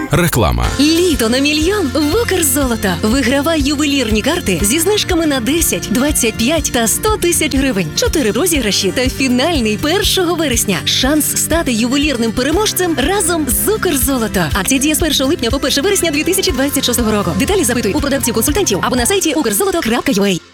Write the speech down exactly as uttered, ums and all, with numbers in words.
Реклама. Літо на мільйон в Укрзолото. Вигравай ювелірні карти зі знижками на десять, двадцять п'ять та сто тисяч гривень. Чотири розіграші та фінальний першого вересня. Шанс стати ювелірним переможцем разом з Укрзолото. Акція діє з першого липня по перше вересня дві тисячі двадцять шостого року. Деталі запитуй у продавців-консультантів або на сайті укрзолото крапка ю а.